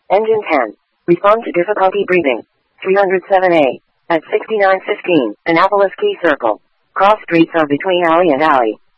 Engine 10. Respond to difficulty breathing. 307A. At 6915, Annapolis Key Circle. Cross streets are between alley and alley.